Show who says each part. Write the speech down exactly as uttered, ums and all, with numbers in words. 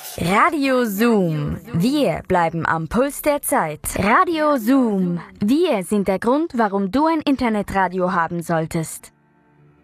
Speaker 1: Radio Zoom. Wir bleiben am Puls der Zeit. Radio Zoom. Wir sind der Grund, warum du ein Internetradio haben solltest.